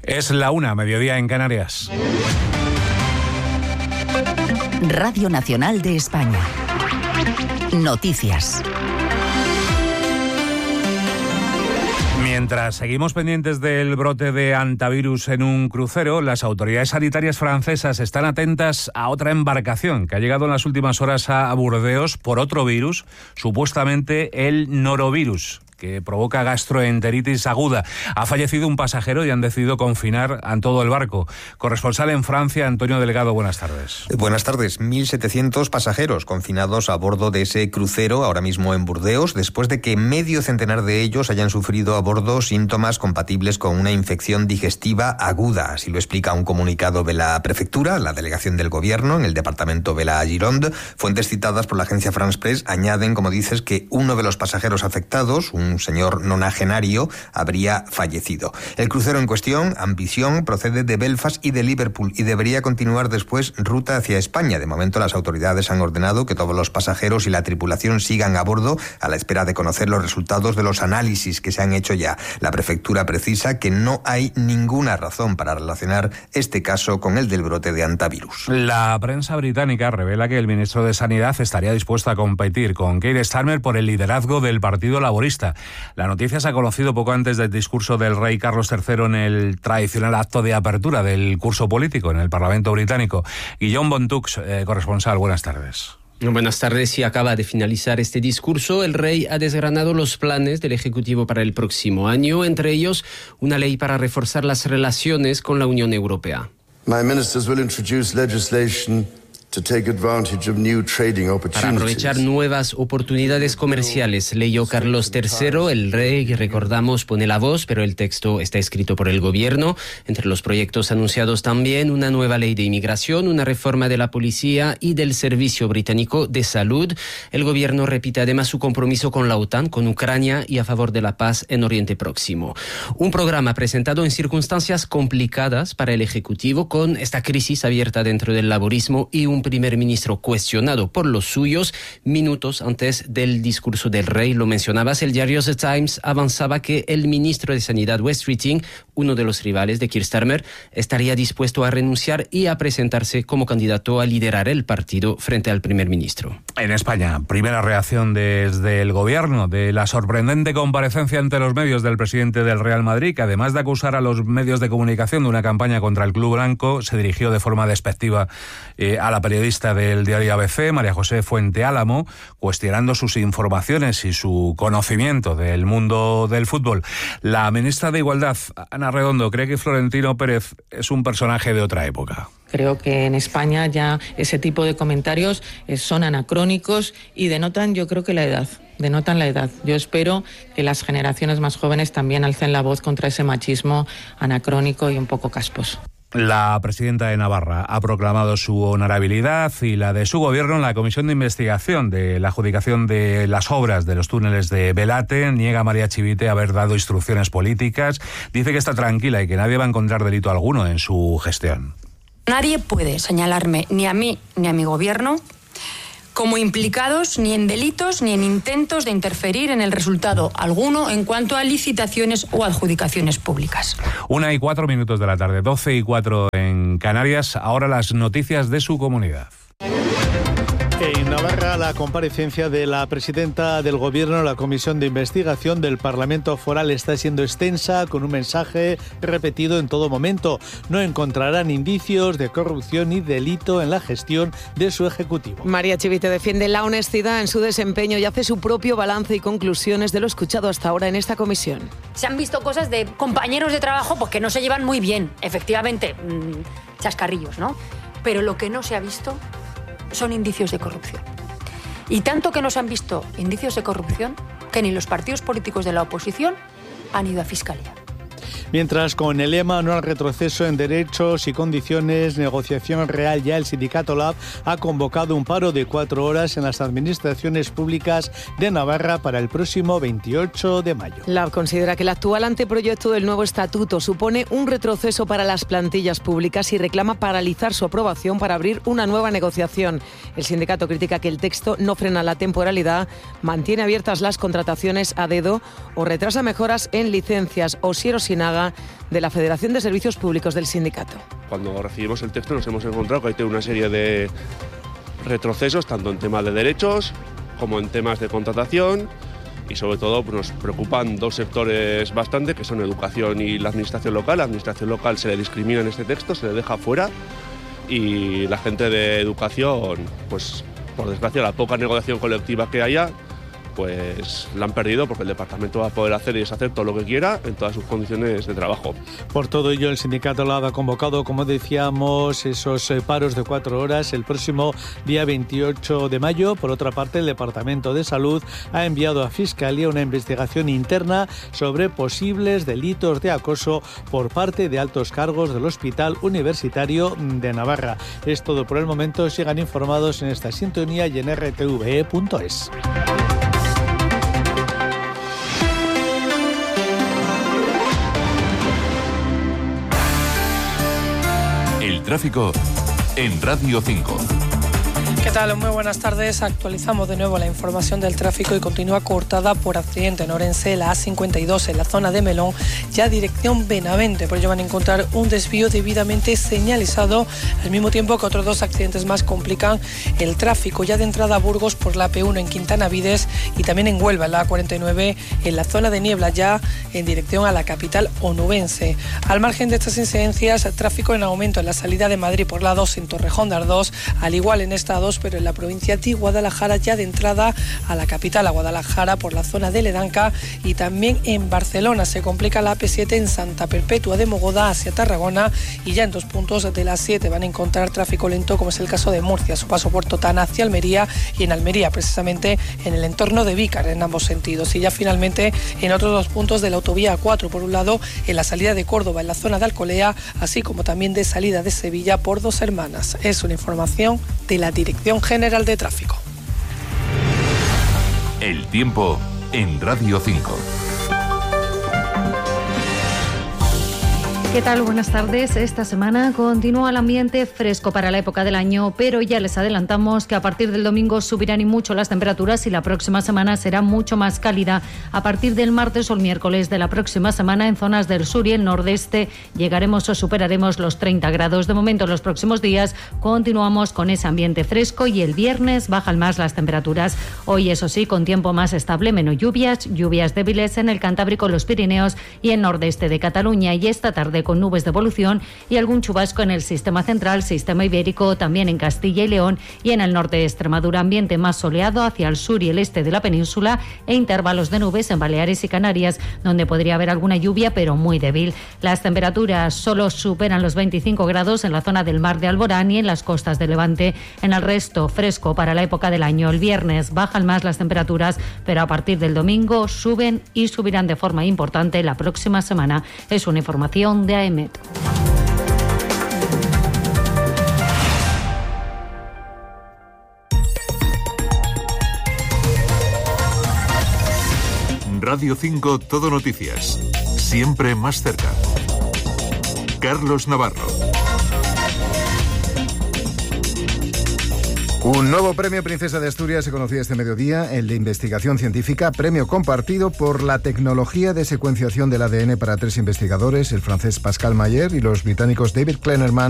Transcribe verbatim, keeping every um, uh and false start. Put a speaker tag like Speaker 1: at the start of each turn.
Speaker 1: Es la una, mediodía en Canarias.
Speaker 2: Radio Nacional de España. Noticias.
Speaker 1: Mientras seguimos pendientes del brote de hantavirus en un crucero, las autoridades sanitarias francesas están atentas a otra embarcación que ha llegado en las últimas horas a Burdeos por otro virus, supuestamente el norovirus, que provoca gastroenteritis aguda. Ha fallecido un pasajero y han decidido confinar a todo el barco. Corresponsal en Francia, Antonio Delgado, buenas tardes.
Speaker 3: Buenas tardes. mil setecientos pasajeros confinados a bordo de ese crucero, ahora mismo en Burdeos, después de que medio centenar de ellos hayan sufrido a bordo síntomas compatibles con una infección digestiva aguda. Así lo explica un comunicado de la prefectura, la delegación del gobierno en el departamento de la Gironde. Fuentes citadas por la agencia France Press añaden, como dices, que uno de los pasajeros afectados, un un señor nonagenario, habría fallecido. El crucero en cuestión, Ambition, procede de Belfast y de Liverpool y debería continuar después ruta hacia España. De momento, las autoridades han ordenado que todos los pasajeros y la tripulación sigan a bordo a la espera de conocer los resultados de los análisis que se han hecho ya. La prefectura precisa que no hay ninguna razón para relacionar este caso con el del brote de hantavirus.
Speaker 1: La prensa británica revela que el ministro de Sanidad estaría dispuesto a competir con Keir Starmer por el liderazgo del Partido Laborista. La noticia se ha conocido poco antes del discurso del rey Carlos tercero en el tradicional acto de apertura del curso político en el Parlamento británico. Guillaume Bontux, eh, corresponsal, buenas tardes.
Speaker 4: Buenas tardes. Y acaba de finalizar este discurso. El rey ha desgranado los planes del Ejecutivo para el próximo año, entre ellos una ley para reforzar las relaciones con la Unión Europea.
Speaker 5: My ministers will introduce legislation
Speaker 4: Para aprovechar nuevas oportunidades comerciales, leyó Carlos tercero, el rey, que recordamos pone la voz, pero el texto está escrito por el gobierno. Entre los proyectos anunciados también una nueva ley de inmigración, una reforma de la policía y del Servicio Británico de Salud. El gobierno repite además su compromiso con la OTAN, con Ucrania y a favor de la paz en Oriente Próximo. Un programa presentado en circunstancias complicadas para el Ejecutivo, con esta crisis abierta dentro del laborismo y un primer ministro cuestionado por los suyos. Minutos antes del discurso del rey, lo mencionabas, el diario The Times avanzaba que el ministro de Sanidad, Wes Streeting, uno de los rivales de Keir Starmer, estaría dispuesto a renunciar y a presentarse como candidato a liderar el partido frente al primer ministro.
Speaker 1: En España, primera reacción desde el gobierno de la sorprendente comparecencia ante los medios del presidente del Real Madrid, que además de acusar a los medios de comunicación de una campaña contra el club blanco, se dirigió de forma despectiva eh, a la periodista del diario A B C, María José Fuente Álamo, cuestionando sus informaciones y su conocimiento del mundo del fútbol. La ministra de Igualdad, Ana Redondo, cree que Florentino Pérez es un personaje de otra época.
Speaker 6: Creo que en España ya ese tipo de comentarios son anacrónicos y denotan, yo creo que la edad. Denotan la edad. Yo espero que las generaciones más jóvenes también alcen la voz contra ese machismo anacrónico y un poco casposo.
Speaker 1: La presidenta de Navarra ha proclamado su honorabilidad y la de su gobierno en la comisión de investigación de la adjudicación de las obras de los túneles de Belate. Niega a María Chivite haber dado instrucciones políticas. Dice que está tranquila y que nadie va a encontrar delito alguno en su gestión.
Speaker 7: Nadie puede señalarme, ni a mí ni a mi gobierno, como implicados ni en delitos ni en intentos de interferir en el resultado alguno en cuanto a licitaciones o adjudicaciones públicas.
Speaker 1: Una y cuatro minutos de la tarde, doce y cuatro en Canarias. Ahora las noticias de su comunidad.
Speaker 8: En Navarra, la comparecencia de la presidenta del Gobierno en la Comisión de Investigación del Parlamento Foral está siendo extensa, con un mensaje repetido en todo momento. No encontrarán indicios de corrupción ni delito en la gestión de su Ejecutivo.
Speaker 9: María Chivite defiende la honestidad en su desempeño y hace su propio balance y conclusiones de lo escuchado hasta ahora en esta comisión.
Speaker 10: Se han visto cosas de compañeros de trabajo pues, que no se llevan muy bien, efectivamente, mmm, chascarrillos, ¿no? Pero lo que no se ha visto son indicios de corrupción. Y tanto que no se han visto indicios de corrupción que ni los partidos políticos de la oposición han ido a Fiscalía.
Speaker 8: Mientras, con el lema no al retroceso en derechos y condiciones, negociación real, ya el sindicato Lab ha convocado un paro de cuatro horas en las administraciones públicas de Navarra para el próximo veintiocho de mayo.
Speaker 9: Lab considera que el actual anteproyecto del nuevo estatuto supone un retroceso para las plantillas públicas y reclama paralizar su aprobación para abrir una nueva negociación. El sindicato critica que el texto no frena la temporalidad, mantiene abiertas las contrataciones a dedo o retrasa mejoras en licencias. Osier Osinaga Zuluaga, de la Federación de Servicios Públicos del sindicato.
Speaker 11: Cuando recibimos el texto nos hemos encontrado que hay una serie de retrocesos, tanto en temas de derechos como en temas de contratación, y sobre todo pues, nos preocupan dos sectores bastante, que son educación y la administración local. La administración local se le discrimina en este texto, se le deja fuera, y la gente de educación, pues por desgracia la poca negociación colectiva que haya, pues la han perdido, porque el departamento va a poder hacer y deshacer todo lo que quiera en todas sus condiciones de trabajo.
Speaker 8: Por todo ello, el sindicato lo ha convocado, como decíamos, esos paros de cuatro horas el próximo día veintiocho de mayo. Por otra parte, el Departamento de Salud ha enviado a Fiscalía una investigación interna sobre posibles delitos de acoso por parte de altos cargos del Hospital Universitario de Navarra. Es todo por el momento. Sigan informados en esta sintonía y en r t v e punto es.
Speaker 12: Tráfico en Radio cinco.
Speaker 13: ¿Qué tal? Muy buenas tardes. Actualizamos de nuevo la información del tráfico y continúa cortada por accidente en Orense, la A cincuenta y dos en la zona de Melón, ya dirección Benavente. Por ello van a encontrar un desvío debidamente señalizado, al mismo tiempo que otros dos accidentes más complican el tráfico, ya de entrada a Burgos por la P uno en Quintana Vides y también en Huelva, en la A cuarenta y nueve, en la zona de Niebla, ya en dirección a la capital onubense. Al margen de estas incidencias, tráfico en aumento en la salida de Madrid por la dos en Torrejón de Ardoz, al igual en esta dos, pero en la provincia de Guadalajara, ya de entrada a la capital, a Guadalajara, por la zona de Ledanca, y también en Barcelona se complica la A P siete en Santa Perpetua de Mogoda hacia Tarragona, y ya en dos puntos de la siete van a encontrar tráfico lento, como es el caso de Murcia, su paso por Totana hacia Almería, y en Almería precisamente en el entorno de Vícar en ambos sentidos, y ya finalmente en otros dos puntos de la autovía A cuatro, por un lado en la salida de Córdoba en la zona de Alcolea, así como también de salida de Sevilla por Dos Hermanas. Es una información de la Dirección General de Tráfico.
Speaker 12: El tiempo en Radio cinco.
Speaker 14: ¿Qué tal? Buenas tardes. Esta semana continúa el ambiente fresco para la época del año, pero ya les adelantamos que a partir del domingo subirán y mucho las temperaturas y la próxima semana será mucho más cálida. A partir del martes o el miércoles de la próxima semana, en zonas del sur y el nordeste llegaremos o superaremos los treinta grados. De momento, en los próximos días continuamos con ese ambiente fresco y el viernes bajan más las temperaturas. Hoy, eso sí, con tiempo más estable, menos lluvias, lluvias débiles en el Cantábrico, los Pirineos y el nordeste de Cataluña, y esta tarde con nubes de evolución y algún chubasco en el sistema central, sistema ibérico, también en Castilla y León y en el norte de Extremadura. Ambiente más soleado hacia el sur y el este de la península e intervalos de nubes en Baleares y Canarias, donde podría haber alguna lluvia, pero muy débil. Las temperaturas solo superan los veinticinco grados en la zona del Mar de Alborán y en las costas de Levante. En el resto, fresco para la época del año. El viernes bajan más las temperaturas, pero a partir del domingo suben y subirán de forma importante la próxima semana. Es una información de A E M E T.
Speaker 12: Radio cinco Todo Noticias. Siempre más cerca. Carlos Navarro.
Speaker 15: Un nuevo premio Princesa de Asturias se conocía este mediodía, el de investigación científica, premio compartido por la tecnología de secuenciación del A D N para tres investigadores, el francés Pascal Mayer y los británicos David Kleinerman